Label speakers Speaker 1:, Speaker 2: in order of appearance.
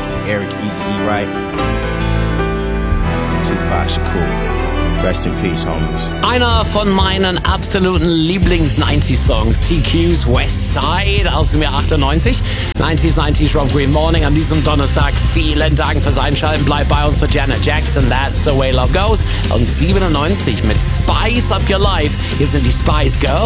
Speaker 1: to Eric Eazy-E Wright, and Tupac Shakur. Rest in peace, homies.
Speaker 2: Einer von meinen absoluten Lieblings-90s-Songs, TQ's West Side aus dem Jahr 98. 90s from Green Morning an diesem Donnerstag. Vielen Dank fürs Einschalten. Bleibt bei uns für Janet Jackson, That's the Way Love Goes. Und 97 mit Spice Up Your Life. Hier sind die Spice Girls.